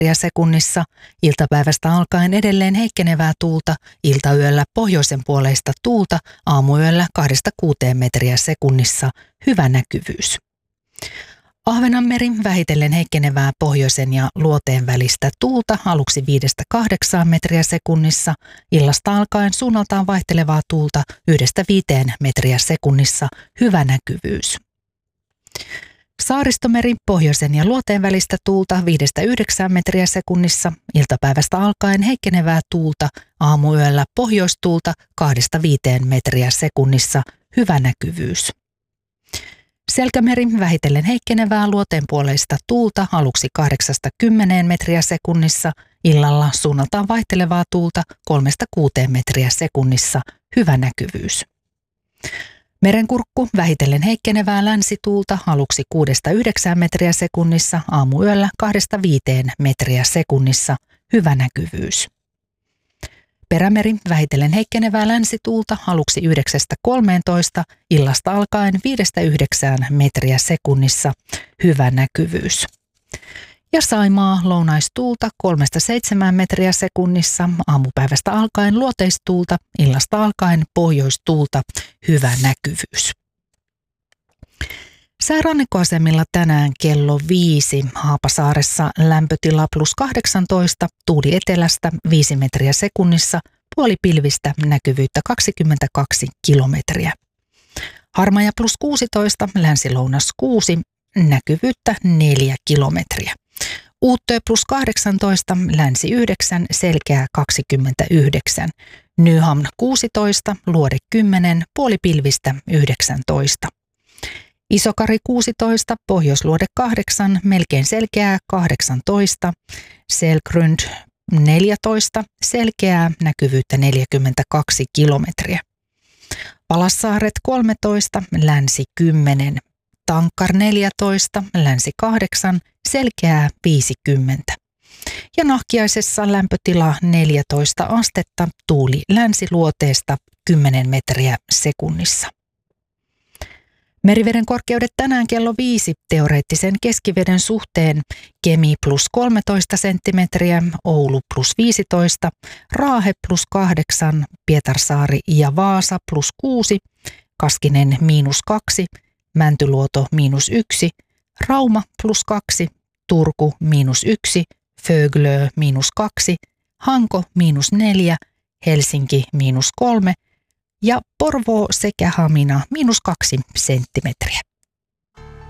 sekunnissa, iltapäivästä alkaen edelleen heikkenevää tuulta, iltayöllä pohjoisen puoleista tuulta, aamuyöllä 2-6 metriä sekunnissa, hyvä näkyvyys. Ahvenanmeri vähitellen heikkenevää pohjoisen ja luoteen välistä tuulta, aluksi 5-8 metriä sekunnissa, illasta alkaen suunnaltaan vaihtelevaa tuulta 1-5 metriä sekunnissa, hyvä näkyvyys. Saaristomeri pohjoisen ja luoteen välistä tuulta 5-9 metriä sekunnissa, iltapäivästä alkaen heikkenevää tuulta, aamuyöllä pohjoistuulta 2-5 metriä sekunnissa, hyvä näkyvyys. Selkämeri vähitellen heikkenevää luoteenpuoleista tuulta, aluksi 8-10 metriä sekunnissa, illalla suunnaltaan vaihtelevaa tuulta 3-6 metriä sekunnissa, hyvä näkyvyys. Merenkurkku vähitellen heikkenevää länsituulta, aluksi 6-9 metriä sekunnissa, aamuyöllä 2-5 metriä sekunnissa, hyvä näkyvyys. Perämeri vähitellen heikkenevää länsituulta, aluksi 9-13, illasta alkaen 5-9 metriä sekunnissa, hyvä näkyvyys. Ja Saimaa lounaistuulta 3-7 metriä sekunnissa, aamupäivästä alkaen luoteistuulta, illasta alkaen pohjoistuulta, hyvä näkyvyys. Säärannikkoasemilla tänään kello 5, Haapasaaressa lämpötila +18, tuuli etelästä 5 metriä sekunnissa, puolipilvistä, näkyvyyttä 22 kilometriä. Harmaja +16, länsi-lounas 6, näkyvyyttä 4 kilometriä. Uuttöö +18, länsi 9, selkeää 29. Nyhamn 16, luode 10, puolipilvistä 19. Isokari 16, pohjoisluode 8, melkein selkeää 18. Selkrund 14, selkeää, näkyvyyttä 42 kilometriä. Palassaaret 13, länsi 10. Tankkar 14, länsi 8, selkeää 50. Ja Nahkiaisessa lämpötila 14 astetta, tuuli länsiluoteesta 10 metriä sekunnissa. Meriveden korkeudet tänään kello 5 teoreettisen keskiveden suhteen: Kemi +13 senttimetriä, Oulu +15, Raahe +8, Pietarsaari ja Vaasa +6, Kaskinen -2, Mäntyluoto -1, Rauma +2, Turku -1, Föglö -2, Hanko -4, Helsinki -3 ja Porvoo sekä Hamina -2 senttimetriä.